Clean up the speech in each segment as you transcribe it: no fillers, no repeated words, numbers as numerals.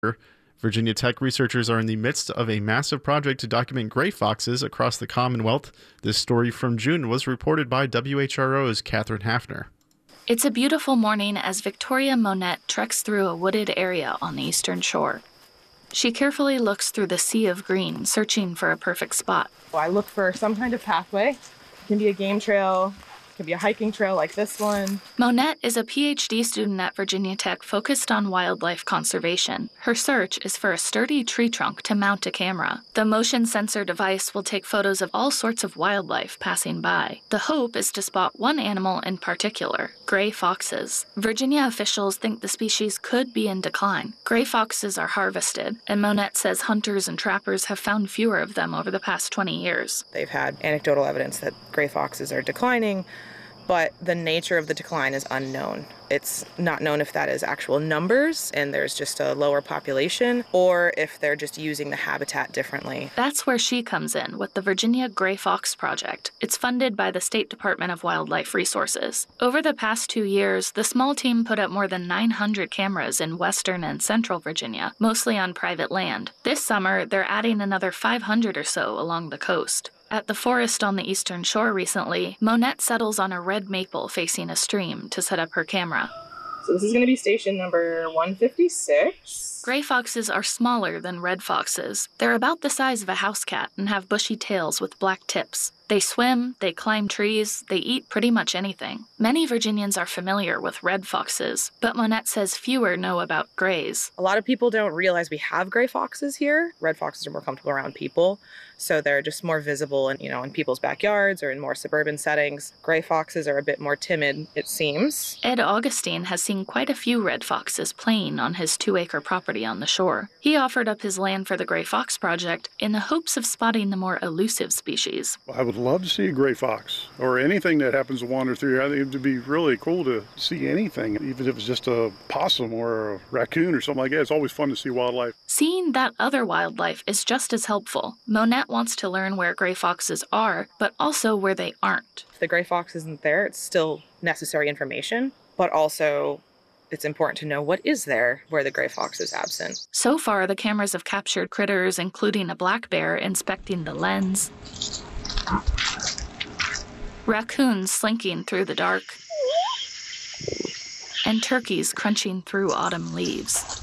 Virginia Tech researchers are in the midst of a massive project to document gray foxes across the Commonwealth. This story from June was reported by WHRO's Catherine Hafner. It's a beautiful morning as Victoria Monette treks through a wooded area on the eastern shore. She carefully looks through the sea of green, searching for a perfect spot. I look for some kind of pathway. It can be a game trail. It could be a hiking trail like this one. Monette is a PhD student at Virginia Tech focused on wildlife conservation. Her search is for a sturdy tree trunk to mount a camera. The motion sensor device will take photos of all sorts of wildlife passing by. The hope is to spot one animal in particular, gray foxes. Virginia officials think the species could be in decline. Gray foxes are harvested, and Monette says hunters and trappers have found fewer of them over the past 20 years. They've had anecdotal evidence that gray foxes are declining, but the nature of the decline is unknown. It's not known if that is actual numbers and there's just a lower population, or if they're just using the habitat differently. That's where she comes in with the Virginia Gray Fox Project. It's funded by the State Department of Wildlife Resources. Over the past 2 years, the small team put up more than 900 cameras in western and central Virginia, mostly on private land. This summer, they're adding another 500 or so along the coast. At the forest on the eastern shore recently, Monette settles on a red maple facing a stream to set up her camera. So this is going to be station number 156. Gray foxes are smaller than red foxes. They're about the size of a house cat and have bushy tails with black tips. They swim, they climb trees, they eat pretty much anything. Many Virginians are familiar with red foxes, but Monette says fewer know about grays. A lot of people don't realize we have gray foxes here. Red foxes are more comfortable around people, so they're just more visible in people's backyards or in more suburban settings. Gray foxes are a bit more timid, it seems. Ed Augustine has seen quite a few red foxes playing on his 2-acre property on the shore. He offered up his land for the Gray Fox Project in the hopes of spotting the more elusive species. I would love to see a gray fox or anything that happens to wander through here. I think it would be really cool to see anything, even if it's just a possum or a raccoon or something like that. It's always fun to see wildlife. Seeing that other wildlife is just as helpful. Monette wants to learn where gray foxes are, but also where they aren't. If the gray fox isn't there, it's still necessary information, but also it's important to know what is there where the gray fox is absent. So far, the cameras have captured critters, including a black bear inspecting the lens, raccoons slinking through the dark, and turkeys crunching through autumn leaves.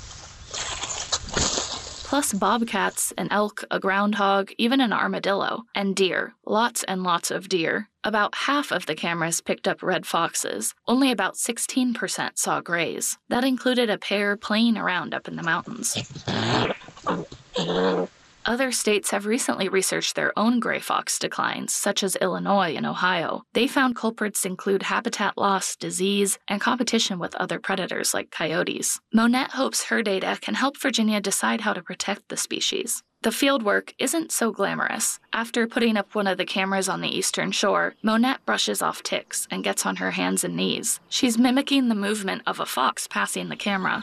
Plus bobcats, an elk, a groundhog, even an armadillo, and deer. Lots and lots of deer. About half of the cameras picked up red foxes. Only about 16% saw grays. That included a pair playing around up in the mountains. Other states have recently researched their own gray fox declines, such as Illinois and Ohio. They found culprits include habitat loss, disease, and competition with other predators like coyotes. Monette hopes her data can help Virginia decide how to protect the species. The fieldwork isn't so glamorous. After putting up one of the cameras on the eastern shore, Monette brushes off ticks and gets on her hands and knees. She's mimicking the movement of a fox passing the camera.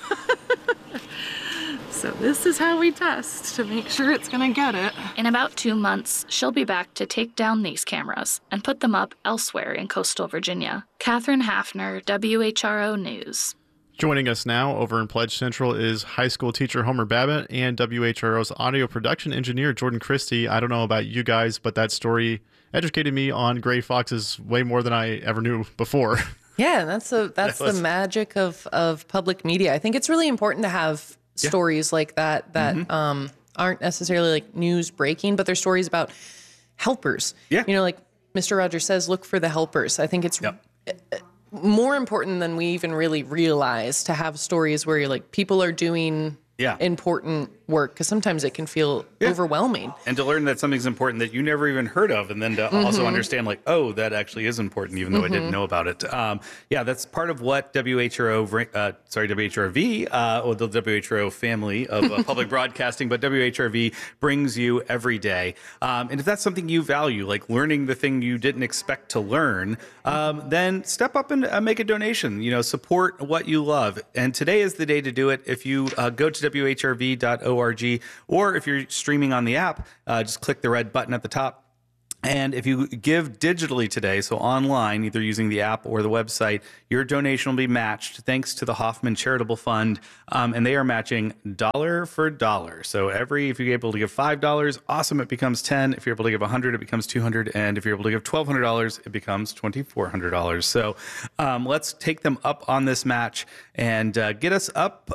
So this is how we test to make sure it's going to get it. In about 2 months, she'll be back to take down these cameras and put them up elsewhere in coastal Virginia. Catherine Hafner, WHRO News. Joining us now over in Pledge Central is high school teacher Homer Babbitt and WHRO's audio production engineer Jordan Christie. I don't know about you guys, but that story educated me on gray foxes way more than I ever knew before. Yeah, that's the magic of public media. I think it's really important to have stories like that aren't necessarily like news breaking, but they're stories about helpers. Yeah. Like Mr. Rogers says, look for the helpers. I think it's more important than we even really realize to have stories where you're like, people are doing important work, because sometimes it can feel overwhelming. And to learn that something's important that you never even heard of, and then to also understand like, oh, that actually is important, even though I didn't know about it. That's part of what WHRV, or the WHO family of public broadcasting, but WHRV brings you every day. And if that's something you value, like learning the thing you didn't expect to learn, then step up and make a donation. Support what you love. And today is the day to do it. If you go to WHRV.org, or if you're streaming on the app, just click the red button at the top And if you give digitally today, so online, either using the app or the website, your donation will be matched thanks to the Hoffman Charitable Fund. And they are matching dollar for dollar. So if you're able to give $5, awesome, it becomes $10. If you're able to give $100, it becomes $200. And if you're able to give $1,200, it becomes $2,400. So let's take them up on this match and get us up,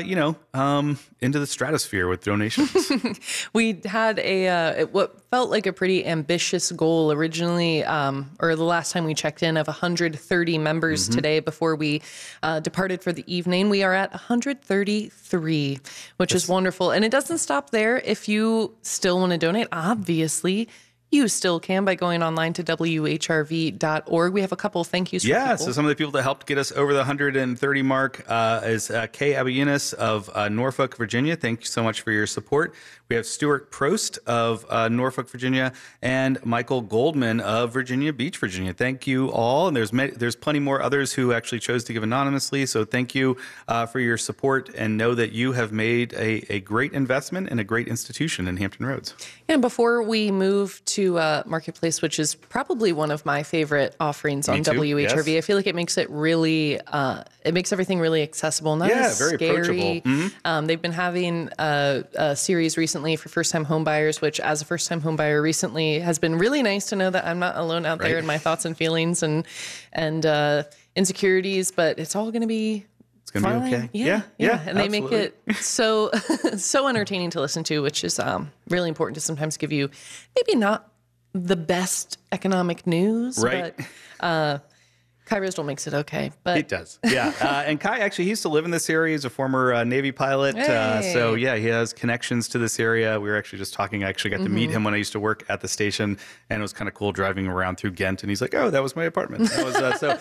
into the stratosphere with donations. We had what felt like a pretty ambitious goal originally, or the last time we checked in, of 130 members today before we departed for the evening. We are at 133, which is wonderful. And it doesn't stop there. If you still want to donate, obviously, you still can by going online to WHRV.org. We have a couple of thank yous for people. So some of the people that helped get us over the 130 mark is Kay Abuenis of Norfolk, Virginia. Thank you so much for your support. We have Stuart Prost of Norfolk, Virginia, and Michael Goldman of Virginia Beach, Virginia. Thank you all. And there's plenty more others who actually chose to give anonymously. So thank you for your support, and know that you have made a great investment in a great institution in Hampton Roads. And before we move to Marketplace, which is probably one of my favorite offerings on WHRV, yes. I feel like it makes it really, it makes everything really accessible, not as very scary. approachable. They've been having a series recently for first-time homebuyers, which as a first-time homebuyer recently has been really nice to know that I'm not alone out there in my thoughts and feelings and insecurities, but it's all going to be It's going to be okay. Yeah. And absolutely. they make it so entertaining to listen to, which is really important to sometimes give you maybe not the best economic news, right. but Kai Risdell makes it okay. But it does. Yeah. And Kai, actually, he used to live in this area. He's a former Navy pilot. Hey. So, yeah, he has connections to this area. We were actually just talking. I actually got to meet him when I used to work at the station, and it was kind of cool driving around through Ghent. And he's like, oh, that was my apartment. That was, so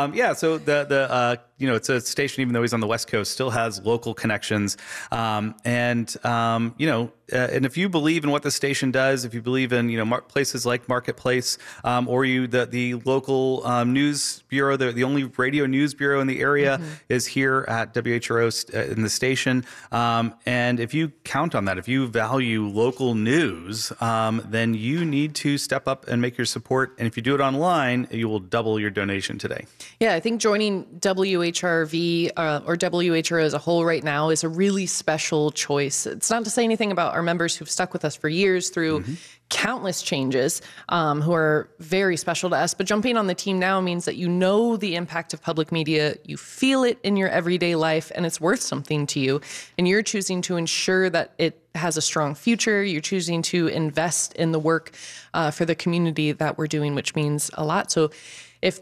the it's a station, even though he's on the West Coast, still has local connections. And if you believe in what the station does, if you believe in, places like Marketplace, or the local news bureau, the only radio news bureau in the area is here at WHRO in the station. And if you count on that, if you value local news, then you need to step up and make your support. And if you do it online, you will double your donation today. Yeah, I think joining WHRV or WHRO as a whole right now is a really special choice. It's not to say anything about our members who've stuck with us for years through countless changes, who are very special to us. But jumping on the team now means that you know the impact of public media, you feel it in your everyday life, and it's worth something to you. And you're choosing to ensure that it has a strong future. You're choosing to invest in the work for the community that we're doing, which means a lot. So if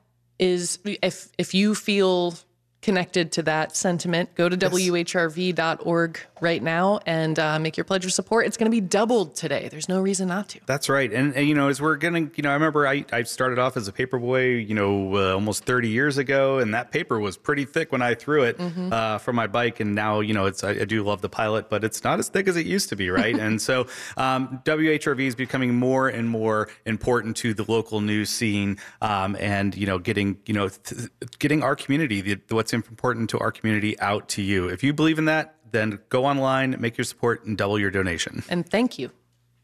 you feel connected to that sentiment, go to WHRV.org right now and make your pledge of support. It's going to be doubled today. There's no reason not to. That's right. And as we're going to, I remember I started off as a paper boy, almost 30 years ago, and that paper was pretty thick when I threw it from my bike. And now, I do love the Pilot, but it's not as thick as it used to be, right? And so WHRV is becoming more and more important to the local news scene, and, getting our community, what's important to our community out to you. If you believe in that, then go online, make your support, and double your donation. And thank you.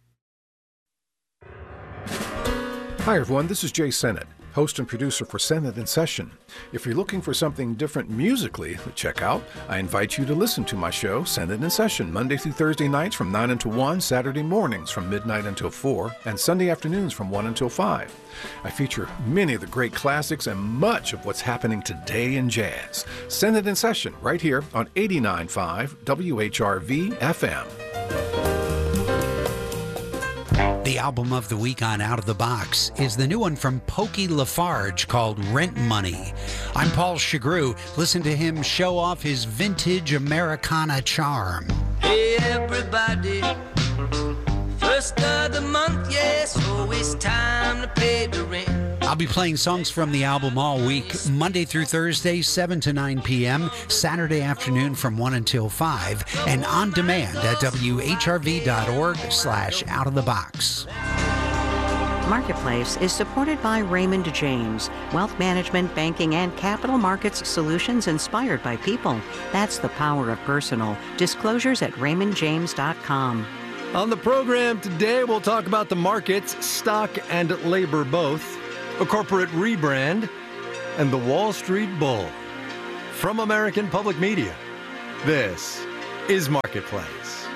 Hi, everyone. This is Jay Sennett, host and producer for Sennett in Session. If you're looking for something different musically to check out, I invite you to listen to my show, Sennett in Session, Monday through Thursday nights from 9 until 1, Saturday mornings from midnight until 4, and Sunday afternoons from 1 until 5. I feature many of the great classics and much of what's happening today in jazz. Sennett in Session, right here on 89.5 WHRV FM. The album of the week on Out of the Box is the new one from Pokey Lafarge called Rent Money. I'm Paul Chagru. Listen to him show off his vintage Americana charm. Hey everybody, first of the month, yeah, so it's time to pay the rent. I'll be playing songs from the album all week, Monday through Thursday, 7 to 9 p.m., Saturday afternoon from 1 until 5, and on demand at whrv.org/outofthebox. Marketplace is supported by Raymond James, wealth management, banking, and capital markets solutions inspired by people. That's the power of personal. Disclosures at raymondjames.com. On the program today, we'll talk about the markets, stock and labor both, a corporate rebrand, and the Wall Street Bull. From American Public Media, this is Marketplace.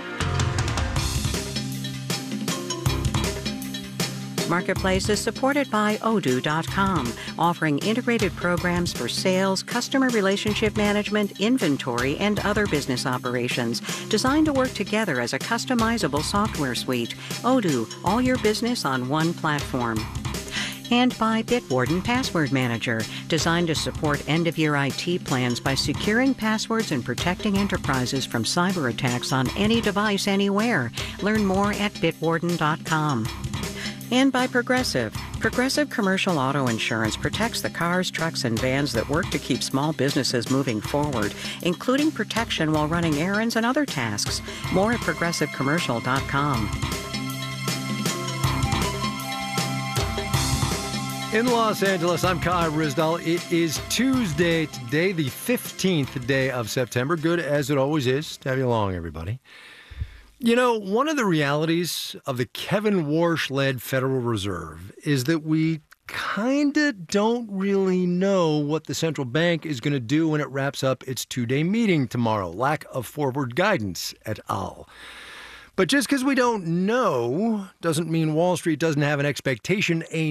Marketplace is supported by Odoo.com, offering integrated programs for sales, customer relationship management, inventory, and other business operations, designed to work together as a customizable software suite. Odoo, all your business on one platform. And by Bitwarden Password Manager, designed to support end-of-year IT plans by securing passwords and protecting enterprises from cyber attacks on any device anywhere. Learn more at Bitwarden.com. And by Progressive. Progressive Commercial Auto Insurance protects the cars, trucks, and vans that work to keep small businesses moving forward, including protection while running errands and other tasks. More at ProgressiveCommercial.com. In Los Angeles, I'm Kai Ryssdal. It is Tuesday today, the 15th day of September. Good as it always is to have you along, everybody. You know, one of the realities of the Kevin Warsh-led Federal Reserve is that we kind of don't really know what the central bank is going to do when it wraps up its two-day meeting tomorrow. Lack of forward guidance et al. But just because we don't know doesn't mean Wall Street doesn't have an expectation, a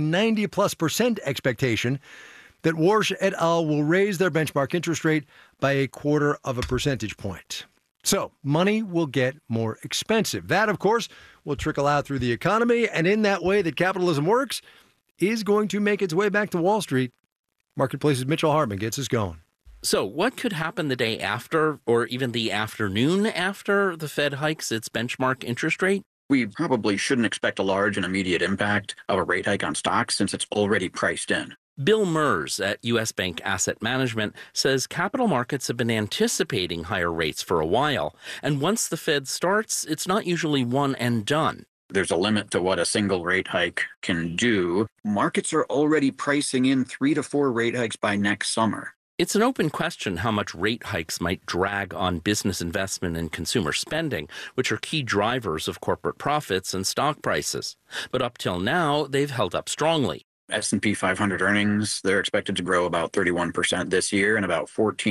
90+% expectation, that Warsh et al. Will raise their benchmark interest rate by 0.25 percentage point. So money will get more expensive. That, of course, will trickle out through the economy, and in that way that capitalism works is going to make its way back to Wall Street. Marketplace's Mitchell Hartman gets us going. So what could happen the day after, or even the afternoon after, the Fed hikes its benchmark interest rate? We probably shouldn't expect a large and immediate impact of a rate hike on stocks since it's already priced in. Bill Mers at U.S. Bank Asset Management says capital markets have been anticipating higher rates for a while, and once the Fed starts, it's not usually one and done. There's a limit to what a single rate hike can do. Markets are already pricing in 3 to 4 rate hikes by next summer. It's an open question how much rate hikes might drag on business investment and consumer spending, which are key drivers of corporate profits and stock prices. But up till now, they've held up strongly. S&P 500 earnings, they're expected to grow about 31% this year and about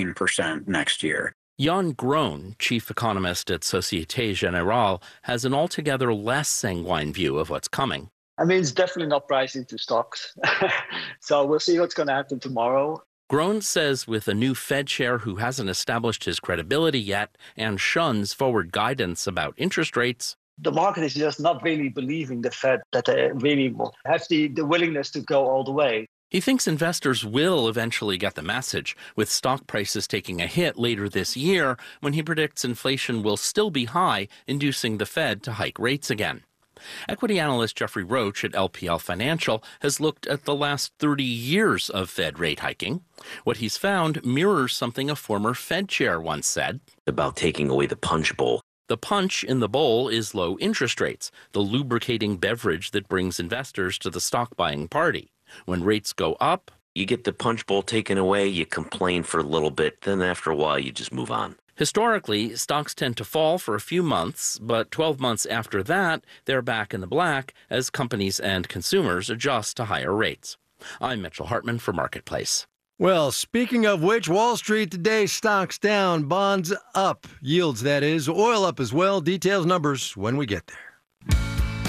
14% next year. Jan Groen, chief economist at Société Générale, has an altogether less sanguine view of what's coming. I mean, it's definitely not priced into stocks. So we'll see what's going to happen tomorrow. Groen says with a new Fed chair who hasn't established his credibility yet and shuns forward guidance about interest rates, the market is just not really believing the Fed that they really will have the willingness to go all the way. He thinks investors will eventually get the message, with stock prices taking a hit later this year when he predicts inflation will still be high, inducing the Fed to hike rates again. Equity analyst Jeffrey Roach at LPL Financial has looked at the last 30 years of Fed rate hiking. What he's found mirrors something a former Fed chair once said about taking away the punch bowl. The punch in the bowl is low interest rates, the lubricating beverage that brings investors to the stock buying party. When rates go up, you get the punch bowl taken away, you complain for a little bit, then after a while you just move on. Historically, stocks tend to fall for a few months, but 12 months after that, they're back in the black as companies and consumers adjust to higher rates. I'm Mitchell Hartman for Marketplace. Well, speaking of which, Wall Street today, stocks down, bonds up, yields that is, oil up as well. Details, numbers when we get there.